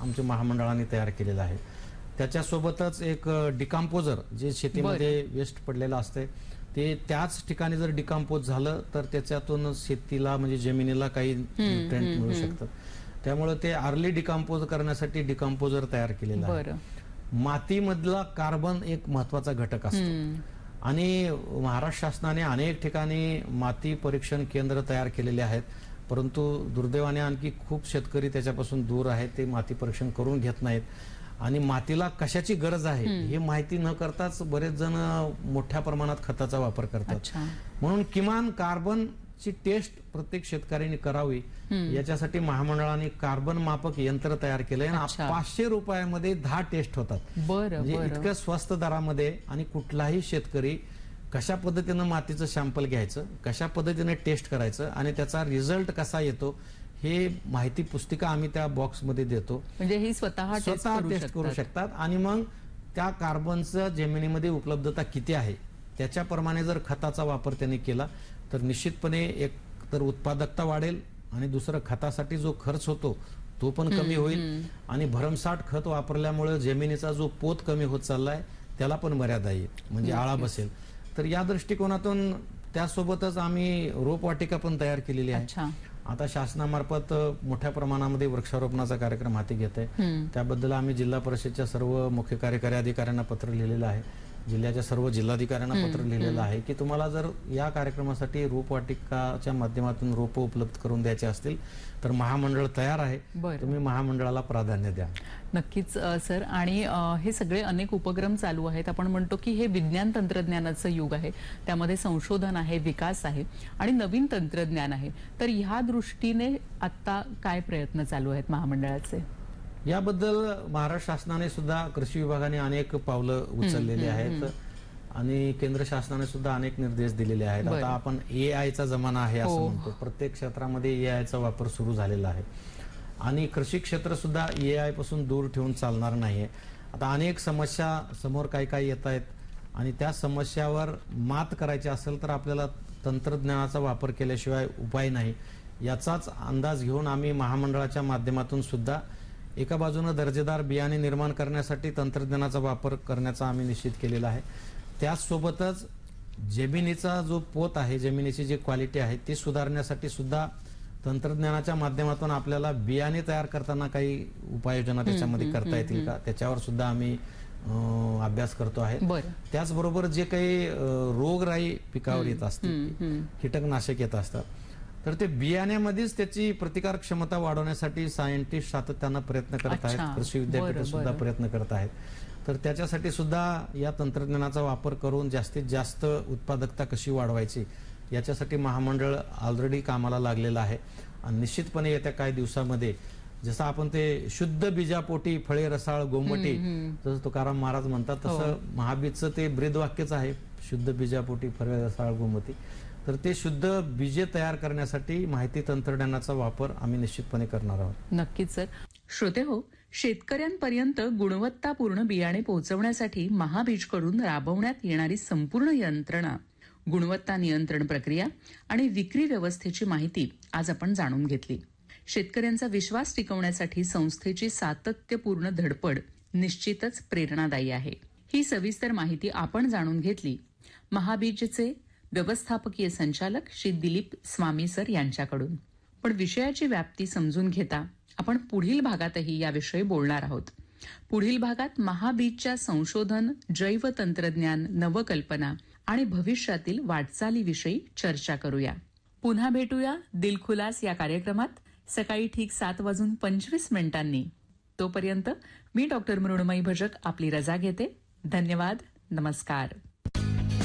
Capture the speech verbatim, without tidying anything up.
आमच्या महामंडळाने तयार केलेला आहे. त्याच्यासोबतच एक डिकम्पोजर जे शेतीमध्ये वेस्ट पडलेलं असते ते त्याच ठिकाणी जर डिकम्पोज झालं तर त्याच्यातून शेतीला म्हणजे जमिनीला काही न्यूट्रिएंट मिळू शकतात. त्यामुळे ते अर्ली डिकम्पोज करण्यासाठी डिकम्पोजर तयार केलेलं आहे. मातीमधला कार्बन एक महत्वाचा घटक असतो आणि महाराष्ट्र शासनाने अनेक ठिकाणी माती परीक्षण केंद्र तयार केलेले आहेत, परंतु दुर्दैवाने आणखी खूप शेतकरी त्याच्यापासून दूर आहेत, ते माती परीक्षण करून घेत नाहीत आणि मातीला कशाची गरज आहे हे माहिती न करताच बरेच जण मोठ्या प्रमाणात खताचा वापर करतात. म्हणून किमान कार्बन ची टेस्ट प्रत्येक शेतकऱ्यांनी करावी याच्यासाठी महामंडळाने कार्बन मापक यंत्र तयार केलंय. पाचशे रुपयामध्ये दहा टेस्ट होतात. म्हणजे इतक्या स्वस्त दरामध्ये आणि कुठलाही शेतकरी कशा पद्धतीनं मातीचं सॅम्पल घ्यायचं, कशा पद्धतीने टेस्ट करायचं आणि त्याचा रिझल्ट कसा येतो हे माहिती पुस्तिका आम्ही त्या बॉक्समध्ये देतो. म्हणजे ही स्वतः स्वतः टेस्ट करू शकतात आणि मग त्या कार्बनचं जमिनीमध्ये उपलब्धता किती आहे त्याच्याप्रमाणे जर खताचा वापर त्यांनी केला तर निश्चितपणे एक तर उत्पादकता वाढेल आणि दुसरं खतासाठी जो खर्च होतो तो पण कमी होईल आणि भरमसाठ खत वापरल्यामुळे जमिनीचा जो पोत कमी होत चाललाय त्याला पण मर्यादा येईल, म्हणजे आळा बसेल. तर या दृष्टिकोनातून त्यासोबतच आम्ही रोपवाटिका पण तयार केलेली आहे. आता शासनामार्फत मोठ्या प्रमाणामध्ये वृक्षारोपणाचा कार्यक्रम हाती घेत आहे. त्याबद्दल आम्ही जिल्हा परिषदच्या सर्व मुख्य कार्यकारी अधिकाऱ्यांना पत्र लिहिलेलं आहे, जिल्ह्याच्या सर्व जिल्हाधिकाऱ्यांना पत्र लिहिलेलं आहे की तुम्हाला जर या कार्यक्रमासाठी रोपवाटिकाच्या माध्यमातून रोप उपलब्ध करून द्यायचे असतील तर महामंडळ तयार आहे, तुम्ही महामंडळाला प्राधान्य द्या. नक्कीच सर. आणि हे सगळे अनेक उपक्रम चालू आहेत. आपण म्हणतो की हे विज्ञान तंत्रज्ञानाचं युग आहे, त्यामध्ये संशोधन आहे, विकास आहे आणि नवीन तंत्रज्ञान आहे. तर ह्या दृष्टीने आता काय प्रयत्न चालू आहेत महामंडळाचे? याबद्दल महाराष्ट्र शासनाने सुद्धा कृषी विभागाने अनेक पावलं उचललेली आहेत आणि केंद्र शासनाने सुद्धा अनेक निर्देश दिलेले आहेत. आता आपण ए आयचा जमाना आहे असं म्हणतो, प्रत्येक क्षेत्रामध्ये ए आयचा वापर सुरू झालेला आहे आणि कृषी क्षेत्र सुद्धा ए आय पासून दूर ठेवून चालणार नाहीये. आता अनेक समस्या समोर काही काही येत आहेत आणि त्या समस्यावर मात करायची असेल तर आपल्याला तंत्रज्ञानाचा वापर केल्याशिवाय उपाय नाही. याचाच अंदाज घेऊन आम्ही महामंडळाच्या माध्यमातून सुद्धा एका बाजूने दर्जेदार बियाणे निर्माण करण्यासाठी तंत्रज्ञानाचा वापर करण्याचा आम्ही निश्चित केलेला आहे. त्याचसोबतच जमिनीचा जो पोत आहे, जमिनीची जी क्वालिटी आहे ती सुधारण्यासाठी सुद्धा तंत्रज्ञानाच्या माध्यमातून आपल्याला बियाणे तयार करताना काही उपाययोजना त्याच्यामध्ये करता येतील का त्याच्यावर सुद्धा आम्ही अभ्यास करतो आहे. त्याचबरोबर जे काही रोगराई पिकावर येत असतील, कीटकनाशक येत असतात, तर ते बियाण्यामध्येच त्याची प्रतिकार क्षमता वाढवण्यासाठी सायंटिस्ट सातत्यानं प्रयत्न करत आहेत, कृषी विद्यापीठ सुद्धा प्रयत्न करत आहेत. तर त्याच्यासाठी सुद्धा या तंत्रज्ञानाचा वापर करून जास्तीत जास्त उत्पादकता कशी वाढवायची याच्यासाठी महामंडळ ऑलरेडी कामाला लागलेलं आहे आणि निश्चितपणे येत्या काही दिवसामध्ये जसं आपण ते शुद्ध बीजापोटी फळे रसाळ गोमटी जसं तुकाराम महाराज म्हणतात तसं महाबीजचं ते ब्रीदवाक्यच आहे, शुद्ध बीजापोटी फळे रसाळ गोमती. तर ते शुद्ध बीजे तयार करण्यासाठी माहिती तंत्रज्ञानाचा वापर आम्ही निश्चितपणे करणार आहोत. नक्कीच सर. श्रोते हो, शेतकऱ्यांपर्यंत गुणवत्तापूर्ण बियाणे पोहोचवण्यासाठी महाबीजकडून राबवण्यात येणारी संपूर्ण यंत्रणा, गुणवत्ता नियंत्रण प्रक्रिया आणि विक्री व्यवस्थेची माहिती आज आपण जाणून घेतली. शेतकऱ्यांचा विश्वास टिकवण्यासाठी संस्थेची सातत्यपूर्ण धडपड निश्चितच प्रेरणादायी आहे. ही सविस्तर माहिती आपण जाणून घेतली महाबीजचे व्यवस्थापकीय संचालक श्री दिलीप स्वामी सर यांच्याकडून. पण विषयाची व्याप्ती समजून घेता आपण पुढील भागातही याविषयी बोलणार आहोत. पुढील भागात महाबीजच्या संशोधन, जैव तंत्रज्ञान, नवकल्पना आणि भविष्यातील वाटचालीविषयी चर्चा करूया. पुन्हा भेटूया दिलखुलास या कार्यक्रमात सकाळी ठीक सात वाजून पंचवीस मिनिटांनी. तोपर्यंत मी डॉक्टर मृण्मयी भजक आपली रजा घेते. धन्यवाद. नमस्कार.